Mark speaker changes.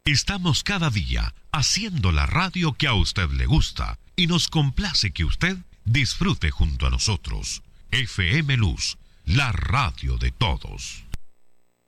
Speaker 1: Estamos cada día haciendo la radio que a usted le gusta y nos complace que usted disfrute junto a nosotros. FM Luz, la radio de todos.